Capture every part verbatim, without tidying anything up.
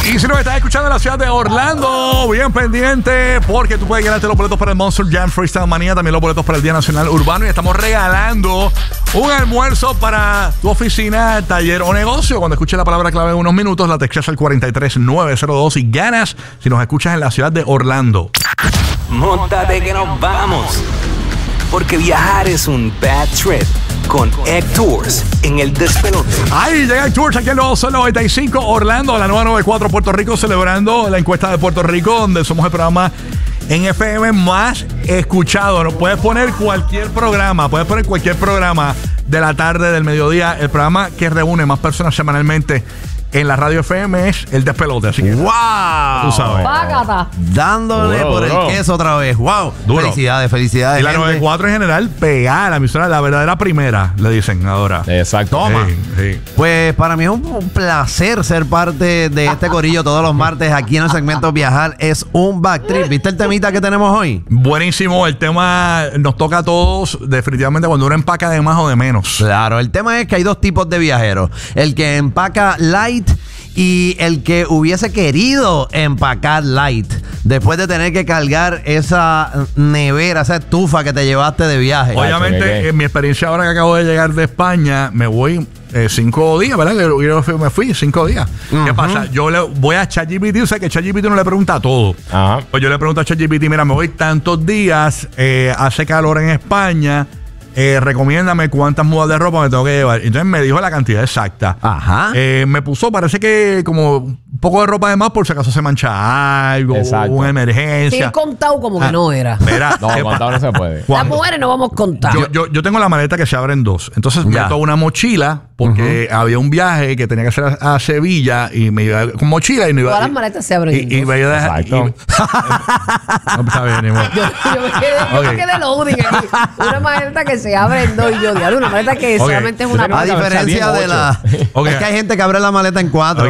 Y si nos estás escuchando en la ciudad de Orlando, bien pendiente, porque tú puedes ganarte los boletos para el Monster Jam Freestyle Manía, también los boletos para el Día Nacional Urbano, y estamos regalando un almuerzo para tu oficina, taller o negocio. Cuando escuches la palabra clave en unos minutos, la textas al cuatro tres nueve cero dos y ganas si nos escuchas en la ciudad de Orlando. Móntate que nos vamos, porque viajar es un bad trip. Con Egg Tours en el despelote. Ahí llega Egg Tours aquí en los noventa y cinco Orlando, la nueva noventa y cuatro Puerto Rico, celebrando la encuesta de Puerto Rico, donde somos el programa en F M más escuchado. No puedes poner cualquier programa, puedes poner cualquier programa de la tarde, del mediodía. El programa que reúne más personas semanalmente en la radio F M es El Despelote. Así que ¡wow! Tú sabes. Págata. Dándole Duro, por duro. el queso otra vez. ¡Wow! Duro. Felicidades, felicidades. Y la gente. noventa y cuatro en general, pegada, la emisora, la verdadera primera, le dicen ahora. Exacto. Toma. Sí, sí. Pues para mí es un, un placer ser parte de este corillo todos los martes aquí en el segmento Viajar es un backtrip. ¿Viste el temita que tenemos hoy? Buenísimo, el tema nos toca a todos, definitivamente, cuando uno empaca de más o de menos. Claro, el tema es que hay dos tipos de viajeros. El que empaca light y el que hubiese querido empacar light después de tener que cargar esa nevera, esa estufa que te llevaste de viaje. Obviamente, ¿qué? en mi experiencia ahora que acabo de llegar de España, me voy eh, cinco días, ¿verdad? Yo, yo fui- me fui cinco días. ¿Qué Ujú. pasa? Yo le voy a ChatGPT, o sea que ChatGPT no le pregunta todo. Ajá. Pues yo le pregunto a ChatGPT, mira, me voy tantos días, eh, hace calor en España, eh, recomiéndame cuántas mudas de ropa me tengo que llevar. Entonces me dijo la cantidad exacta. Ajá. Eh, me puso, parece que como un poco de ropa de más por si acaso se mancha algo, Exacto. una Sí, emergencia. contado como que Ah. no era. Mira, No, ¿qué contado no pasa? se puede. Las Cuando- mujeres no vamos a contar. Yo, yo, yo tengo la maleta que se abre en dos. Entonces Ya. meto una mochila porque había un viaje que tenía que hacer a, a Sevilla y me iba con mochila y no iba Todas las y- maletas se abren y, en y dos. me iba a dejar. Exacto. y- no, está bien, ni modo. Yo, yo me quedé, yo me Ok. quedé loading aquí. Una maleta que se abre en dos y yo, diablo, una maleta que Ok. solamente es una Yo tengo A una cabeza diferencia bien de la... ocho. Ok. Es que hay gente que abre la maleta en cuatro. Ok.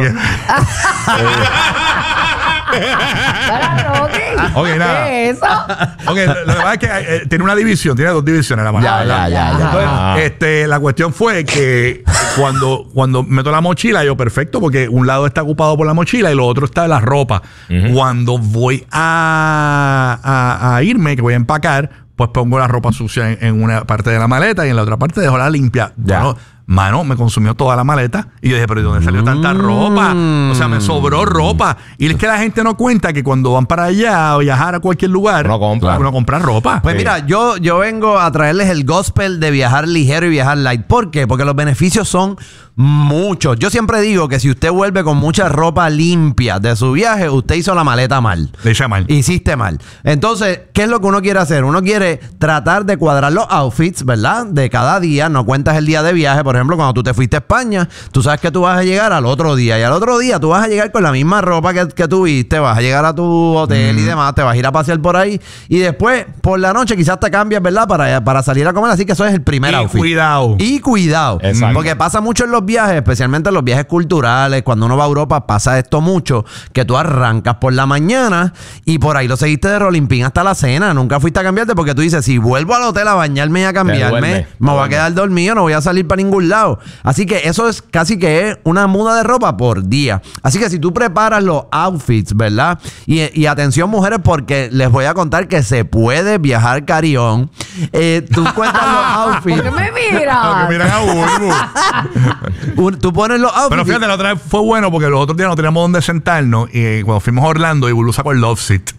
Para, Rocky. Ok, nada. ¿Qué es eso? Ok, lo, lo que pasa es que eh, tiene una división, tiene dos divisiones la maleta. Ya, ya, ya, ya. Entonces, Ajá. este, la cuestión fue que cuando, cuando meto la mochila, yo perfecto, porque un lado está ocupado por la mochila y lo otro está la ropa. Cuando voy a, a, a irme, que voy a empacar, pues pongo la ropa sucia en, en una parte de la maleta y en la otra parte dejo la limpia. Ya. Bueno, mano, me consumió toda la maleta. Y yo dije, pero ¿de dónde salió tanta ropa? O sea, me sobró ropa. Y es que la gente no cuenta que cuando van para allá a viajar a cualquier lugar, Uno compra. uno compra ropa. Pues Sí. mira, yo, yo vengo a traerles el gospel de viajar ligero y viajar light. ¿Por qué? Porque los beneficios son muchos. Yo siempre digo que si usted vuelve con mucha ropa limpia de su viaje, usted hizo la maleta mal. Le hice mal. Hiciste mal. Entonces, ¿qué es lo que uno quiere hacer? Uno quiere tratar de cuadrar los outfits, ¿verdad? De cada día. No cuentas el día de viaje. Por ejemplo, cuando tú te fuiste a España, tú sabes que tú vas a llegar al otro día. Y al otro día tú vas a llegar con la misma ropa que, que tuviste. Vas a llegar a tu hotel y demás. Te vas a ir a pasear por ahí. Y después, por la noche, quizás te cambias, ¿verdad? Para, para salir a comer. Así que eso es el primer Y outfit. cuidado. Y cuidado. Exacto. Porque pasa mucho en los viajes, especialmente en los viajes culturales. Cuando uno va a Europa, pasa esto mucho. Que tú arrancas por la mañana y por ahí lo seguiste de rolling pin hasta la cena. Nunca fuiste a cambiarte porque tú dices, si vuelvo al hotel a bañarme y a cambiarme, duerme, me te voy a duerme. quedar dormido, no voy a salir para ningún lado. Así que eso es casi que es una muda de ropa por día. Así que si tú preparas los outfits, ¿verdad? Y, y atención, mujeres, porque les voy a contar que se puede viajar carión. Eh, tú cuentas los outfits. ¿Por qué me Porque miras? miran a Bulbu. Un- tú pones los outfits. Pero fíjate, la otra vez fue bueno porque los otros días no teníamos dónde sentarnos. Y eh, cuando fuimos a Orlando, y Bulbu sacó el Love Seat.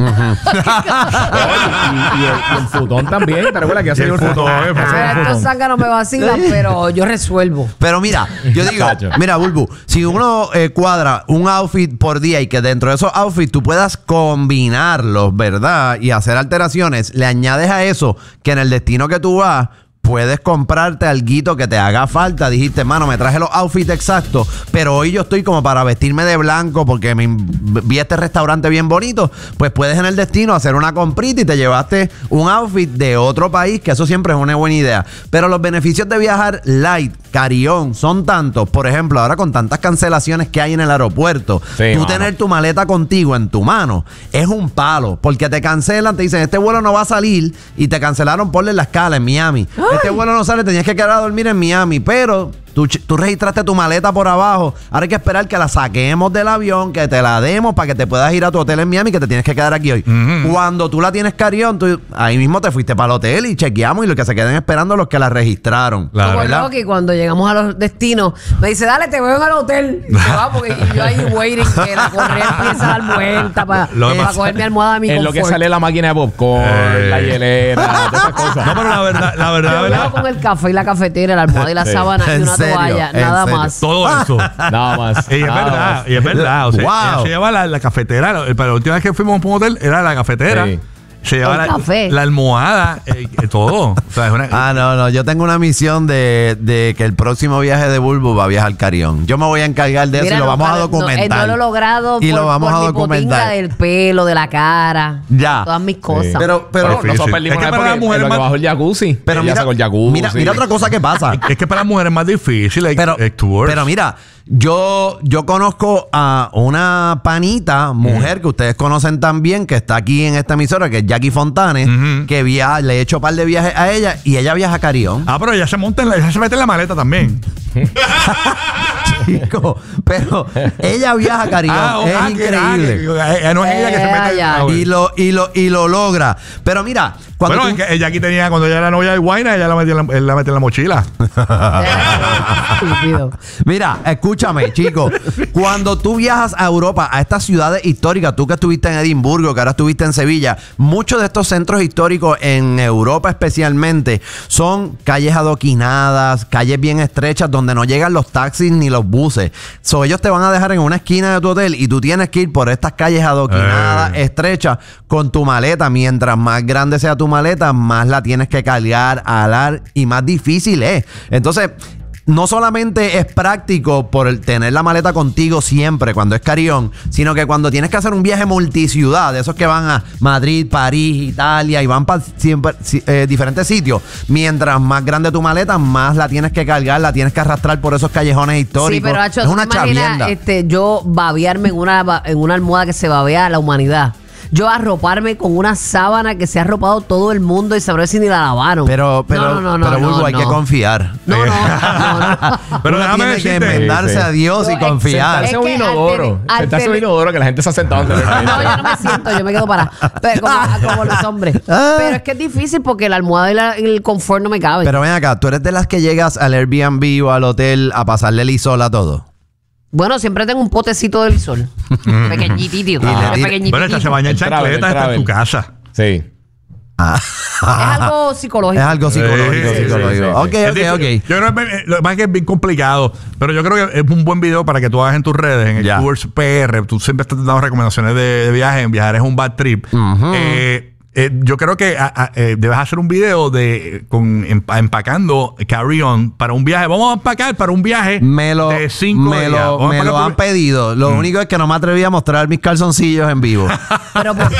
y, y el, y el futón también. ¿Te recuerdas que ya se Y el dio el futón, futón? el Ese futón. es el Mira, estos futón. zánganos me vacilan, pero yo resuelvo. Pero mira, yo digo, Cacho. mira, Bulbu, si uno eh, cuadra un outfit por día y que dentro de esos outfits tú puedas combinarlos, ¿verdad? Y hacer alteraciones, le añades a eso que en el destino que tú vas, puedes comprarte alguito que te haga falta. Dijiste, mano, me traje los outfits exactos, pero hoy yo estoy como para vestirme de blanco porque me vi este restaurante bien bonito. Pues puedes en el destino hacer una comprita y te llevaste un outfit de otro país, que eso siempre es una buena idea. Pero los beneficios de viajar light, carión, son tantos. Por ejemplo, ahora con tantas cancelaciones que hay en el aeropuerto, Sí, tú mano. tener tu maleta contigo en tu mano es un palo, porque te cancelan, te dicen, este vuelo no va a salir y te cancelaron, ponle la escala en Miami. Este vuelo no sale, tenías que quedar a dormir en Miami, pero tú, ch- tú registraste tu maleta por abajo. Ahora hay que esperar que la saquemos del avión, que te la demos para que te puedas ir a tu hotel en Miami, que te tienes que quedar aquí hoy. Ujú. Cuando tú la tienes carry-on, tú ahí mismo te fuiste para el hotel y chequeamos y lo que se queden esperando los que la registraron. Claro. Como ¿verdad? Rocky, cuando llegamos a los destinos, me dice, dale, te veo en el hotel. Y se va porque yo ahí waiting, que la correa empieza a dar vuelta para Lo que pasa- coger mi almohada de mi En lo que confort. sale la máquina de popcorn, Eh. la hielera, todas esas cosas. No, pero la verdad, la verdad, la Yo verdad. viajo con el café y la cafetera, la almohada y la Sí. sábana y ¿En una serio? toalla, ¿En nada serio? más. Todo eso. Nada más. Y es nada verdad, más. y es verdad. O sea, Wow. ella se lleva la, la cafetera. la- Para la última vez que fuimos a un hotel era la cafetera. Sí. Se lleva El la, café. la almohada, eh, eh, todo. O sea, es una, Ah, no, no. Yo tengo una misión de, de que el próximo viaje de Bulbo va a viajar Carión. Yo me voy a encargar de eso Mira, y lo no, vamos a no, documentar. No, no lo he logrado Y por, lo vamos por a mi documentar. potinga del pelo, de la cara, Ya. todas mis cosas. Pero, pero, Pero difícil. nosotros perdimos Es que una para época las mujeres en lo que más- bajó el jacuzzi. pero Ella mira, sacó el jacuzzi. mira, mira otra cosa que pasa. es que para las mujeres es más difícil. eh, Pero, eh, tours. pero mira, yo, yo conozco a una panita, mujer que ustedes conocen también, que está aquí en esta emisora, que es Jackie Fontanes, Ujú. que viaja, le he hecho un par de viajes a ella y ella viaja a Carión. Ah, pero ella se monta en la, ella se mete en la maleta también. Chico, pero ella viaja a Carión. Ah, es ah, que- increíble. ah, que- eh, no es ella que se Eh, mete. ya. ah, bueno. Y lo, y lo, y lo logra. Pero mira, cuando Bueno, tú- es que ella aquí tenía, cuando ella era novia de Guayna, ella la metía en la, él la metía en la mochila. Estúpido. Mira, escúchame, chico. Cuando tú viajas a Europa, a estas ciudades históricas, tú que estuviste en Edimburgo, que ahora estuviste en Sevilla, muchos de estos centros históricos en Europa especialmente son calles adoquinadas, calles bien estrechas donde no llegan los taxis ni los buses. So, ellos te van a dejar en una esquina de tu hotel y tú tienes que ir por estas calles adoquinadas, Eh. estrechas, con tu maleta. Mientras más grande sea tu maleta, más la tienes que cargar, alar y más difícil es. Entonces, no solamente es práctico por el tener la maleta contigo siempre cuando es Carión, sino que cuando tienes que hacer un viaje multiciudad, de esos que van a Madrid, París, Italia y van para siempre si- eh, diferentes sitios, mientras más grande tu maleta, más la tienes que cargar, la tienes que arrastrar por esos callejones Sí, históricos. pero Hacho, es ¿tú una te imaginas, chavienda. este, yo babearme en una, ba- en una almohada que se babea a la humanidad? Yo arroparme con una sábana que se ha arropado todo el mundo y sabré si ni la lavaron. Pero, pero, no, no, no, pero no, Bulbo, hay no. que confiar. No, no, no, no. Pero Uno déjame tiene que decirte. enmendarse Sí, sí. a Dios y No, es- confiar. es Sentarse en un que al inodoro. tener- al Sentarse en un tener- inodoro que la gente se ha sentado anteriormente. No, yo no me siento, yo me quedo parada. Pero como, como los hombres. Ah. Pero es que es difícil porque la almohada y, la- y el confort no me caben. Pero ven acá, ¿tú eres de las que llegas al Airbnb o al hotel a pasarle el isol a todo? Bueno, siempre tengo un potecito de lisol. Pequeñitito. Y le es tira- pequeñitito. Bueno, esta se baña en El travel, chancleta, el está en tu travel. casa. Sí. Ah. Es algo psicológico. Es algo psicológico, Sí, sí, psicológico. sí, sí, sí. Ok, Es ok, difícil. ok. Yo creo que es- lo que pasa es que es bien complicado, pero yo creo que es un buen video para que tú hagas en tus redes, en el Ya. Tours P R. Tú siempre estás dando recomendaciones de, de viaje, en viajar es un bad trip. Eh, eh, yo creo que a- a- eh, debes hacer un video de con empa- empacando carry on para un viaje. Vamos a empacar para un viaje Me lo, de cinco me días. lo, Vamos a me empacar lo por- han pedido. Lo único es que no me atreví a mostrar mis calzoncillos en vivo. ¿Pero por qué?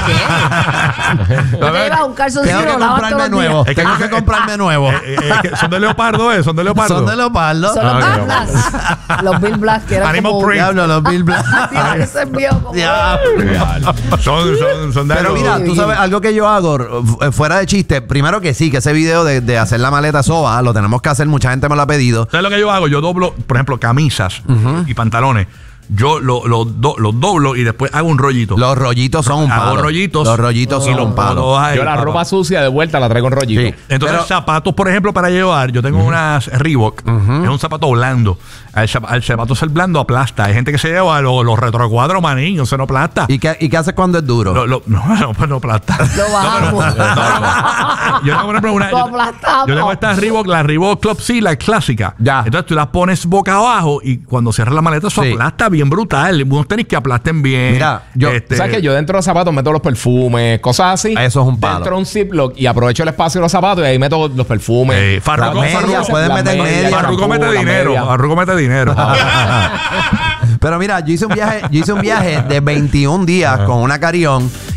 ¿Tú te llevas un calzoncillo Tengo y que lo lavas todos comprarme los nuevo. días? Es que- Tengo que comprarme nuevo. Eh, eh, es que son de leopardo, ¿eh? Son de leopardo. Son de leopardo. Son los Ah, Bill ok. Blast. Los Bill Blast que eran Animal como... print. Diablo, los Bill Black. Dios, ese es mío como... Diablo. Son, son, son de Pero algo- mira, tú sabes algo que yo hago, eh, fuera de chiste, primero que sí, que ese video de, de hacer la maleta soba, lo tenemos que hacer, mucha gente me lo ha pedido. ¿Sabes lo que yo hago? Yo doblo, por ejemplo, camisas y pantalones. Yo los lo, do- los doblo y después hago un rollito. Los rollitos son un Hago palo. rollitos Los rollitos y son los un palo. pongo ahí, Yo la papá. ropa sucia de vuelta la traigo en rollito. Sí. Entonces, Pero- zapatos, por ejemplo, para llevar, yo tengo unas Reebok. Es un zapato blando. Al, zap- al zapato ser blando aplasta. Hay gente que se lleva los, los retrocuadros manín, eso no aplasta. ¿Y qué, ¿Y qué haces cuando es duro? Lo- lo- no, no, pues no aplasta. Lo bajamos. No, no, no. Yo tengo, por ejemplo, una. Lo Yo, aplastamos. yo tengo estas Reebok, la Reebok Club C, la clásica. Ya. Entonces tú las pones boca abajo y cuando cierras la maleta, eso Sí. aplasta bien brutal. Unos tenis que aplasten bien. Mira, yo- Este, ¿Sabes que yo dentro de los zapatos meto los perfumes, cosas así? Eso es un palo. Dentro de un Ziploc y aprovecho el espacio de los zapatos y ahí meto los perfumes. Eh, Farruko, Las medias, Farruko, pueden las meter medias, medias. Farruko shampoo, mete las dinero. medias. Farruko mete dinero. Pero mira, yo hice un viaje, yo hice un viaje de veintiún días con una Carión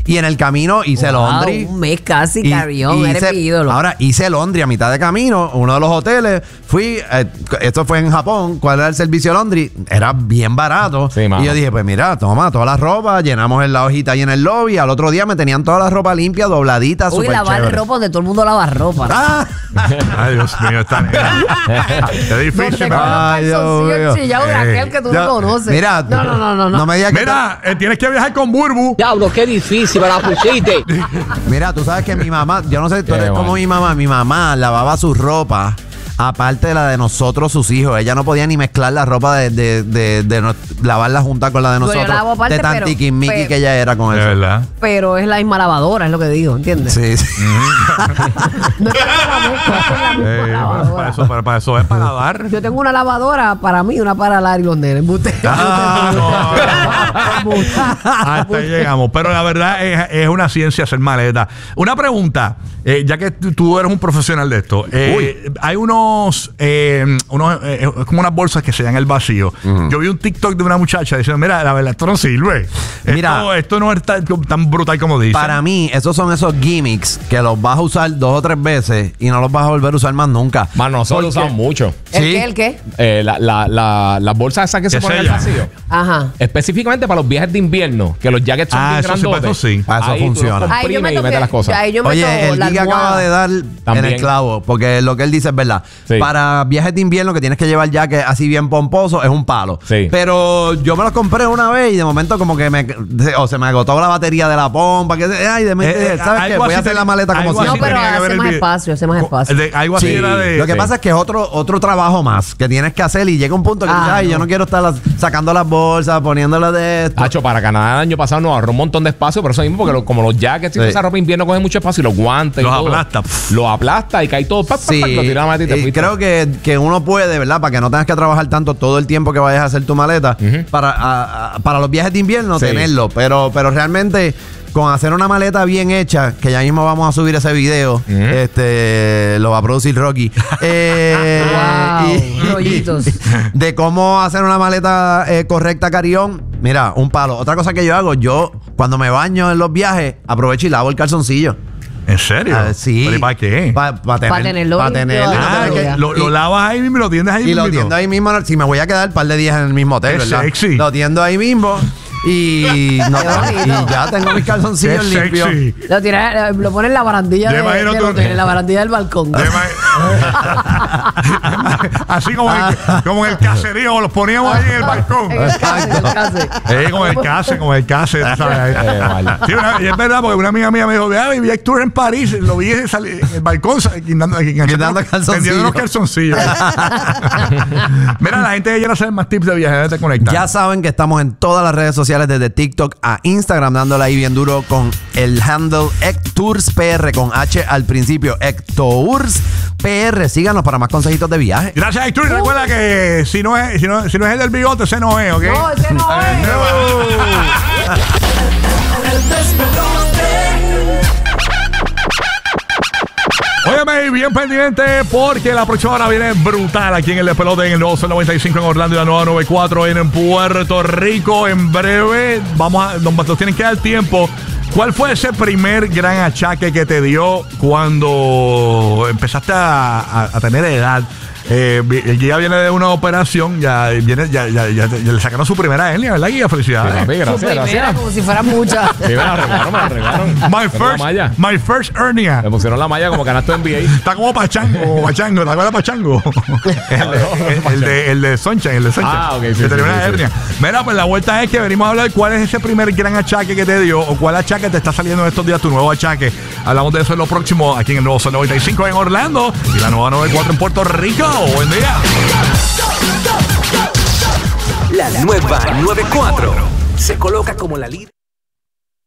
Y en el camino hice Wow, laundry. un mes casi, Y- Carrión, y eres hice- mi ídolo. Ahora hice laundry a mitad de camino, uno de los hoteles. Fui, eh, esto fue en Japón. ¿Cuál era el servicio laundry? Era bien barato. Sí, mano. y yo dije, pues mira, toma toda la ropa, llenamos en la hojita ahí en el lobby. Al otro día me tenían toda la ropa limpia, dobladita, Uy, súper lavar chévere. ropa donde todo el mundo lava ropa. Ah, Ay, Dios mío, está nena. Es Donde difícil. con ¿verdad? Ay, los Dios calzoncillos mío. chillados de Eh, aquel que tú ya- no conoces. Mira, no, no, no, no. no me digas que Mira, eh, tienes que viajar con Burbu. Diablo, qué difícil me la pusiste. Mira, tú sabes que mi mamá, yo no sé, tú Qué eres bueno. como mi mamá, mi mamá lavaba su ropa, aparte de la de nosotros, sus hijos. Ella no podía ni mezclar la ropa de, de, de, de no- lavarla junta con la de Bueno, yo nosotros. lavo aparte, de tan pero- tiquismiqui pero- que ella era con De eso. verdad. Pero es la misma lavadora, es lo que digo, ¿entiendes? Sí, sí. No es que la mezcla, es la misma Eh, para, lavadora. eso, para, para eso es para lavar. Yo tengo una lavadora para mí y una para Larry y los nenes. Embuste. Ah, Embuste. Hasta ahí llegamos. Pero la verdad es, es una ciencia hacer maleta. Una pregunta, eh, ya que tú, tú eres un profesional de esto. eh, hay unos, eh, unos eh, es como unas bolsas que se dan el vacío. Yo vi un TikTok de una muchacha diciendo, mira, la verdad, esto no sirve. Mira. esto, esto no es tan, tan brutal como dice. Para mí, esos son esos gimmicks que los vas a usar dos o tres veces y no los vas a volver a usar más nunca. Mano, nosotros lo Porque- usamos mucho. ¿El Sí. qué? ¿El qué? Eh, la, la, la, las bolsas esas que se ¿Qué ponen en el sella? vacío. Ajá. Específicamente para los viajes de invierno, que los jackets son Ah, bien eso sí, grandotes. eso sí. Ah, eso Ahí tú los funciona. comprimes y toqué- metes las cosas. ahí yo meto Oye, el la Giga acaba almohada. de dar en También. el clavo, porque lo que él dice es verdad. Sí. Para viajes de invierno que tienes que llevar ya que así bien pomposo es un palo. Sí. Pero yo me los compré una vez y de momento como que me o se me agotó la batería de la pompa, que ay, de Eh, eh, ¿sabes qué? algo Voy a así hacer te- la maleta como algo siempre. No, así pero tenía que ver hace el más video. espacio, hace más espacio. De- algo así Sí, era de. lo que sí. pasa es que es otro, otro trabajo más que tienes que hacer y llega un punto que Ah, dices, ay, no. yo no quiero estar las- sacando las bolsas, poniéndolas de esto. Hacho, para Canadá el año pasado nos ahorró un montón de espacio, pero eso mismo, porque lo- como los jackets y Sí. esa ropa de invierno cogen mucho espacio y los guantes. y Los todo, aplasta. Los aplasta y cae todo. Pac, pac, Sí, pac, lo tira a la maleta y te y fuiste. creo que, que uno puede, ¿verdad? Para que no tengas que trabajar tanto todo el tiempo que vayas a hacer tu maleta, Ujú. para, a- a- para los viajes de invierno Sí. tenerlo. Pero, pero realmente, con hacer una maleta bien hecha, que ya mismo vamos a subir ese video, este lo va a producir Rocky. eh, Wow, y- rollitos. de cómo hacer una maleta eh, correcta, Carión. Mira, un palo. Otra cosa que yo hago, yo cuando me baño en los viajes, aprovecho y lavo el calzoncillo. ¿En serio? Ah, sí. ¿Pero y para qué? Para tener, Pa' tenerlo pa' limpio, tenerlo y no Ah, tener que que- lo, lo y- lavas ahí mismo y lo tiendes ahí y lo mismito. tiendo ahí mismo. Si me voy a quedar un par de días en el mismo hotel, Qué ¿verdad? sexy. Lo tiendo ahí mismo. Y, no, Qué bonito. y ya tengo mis Qué calzoncillos limpios. sexy. Lo, tira, lo pone en la barandilla Yo de, imagino del tú- hotel, en la barandilla del balcón. Yo imag- Así como, el, como en el caserío, los poníamos ahí en el balcón. En el case, en el case. Eh, como el case, como el case, tú ¿sabes? Ahí. Eh, vale. Sí, una- y es verdad, porque una amiga mía me dijo, vea, vi a Tour en París, lo vi salir en el balcón sa- guindando, Guindando calzoncillos. vendiendo unos calzoncillos. Mira, la gente que quiera saber más tips de viaje, te conecta. Ya saben que estamos en todas las redes sociales, desde TikTok a Instagram, dándole ahí bien duro con el handle EcToursPR con H al principio. EcToursPR. Síganos para más consejitos de viaje. Gracias, Héctor. Y recuerda que si no, es, si, no, si no es el del bigote, ese no es, ¿ok? No, ese no es. Óyeme, bien pendiente porque la próxima hora viene brutal aquí en el Despelote en el nuevo Sol noventa y cinco en Orlando y la nueva noventa y cuatro en Puerto Rico. En breve, vamos a, nos, nos tienen que dar tiempo. ¿Cuál fue ese primer gran achaque que te dio cuando empezaste a, a, a tener edad? Eh, vi- el Guía viene de una operación, ya viene, ya, ya, ya, ya le sacaron su primera hernia, ¿verdad, Guía? Sí, Felicidades. papi, Su gracias, primera, gracias. como si fueran muchas. Sí, me la arreglaron, me la arreglaron. My Me pusieron first, la malla. my first hernia. Me pusieron la malla como canasto en N B A. Está como Pachango, como Pachango, ¿te acuerdas de Pachango? el, el- el de, el de Sunshine, el de Sunshine. Ah, ok, sí, Que sí, tenía sí, una sí. hernia. Mira, pues la vuelta es que venimos a hablar cuál es ese primer gran achaque que te dio o cuál achaque te está saliendo en estos días, tu nuevo achaque. Hablamos de eso en lo próximo aquí en el nuevo Sol noventa y cinco en Orlando y la nueva noventa y cuatro en Puerto Rico. Buen día. La nueva noventa y cuatro se coloca como la líder.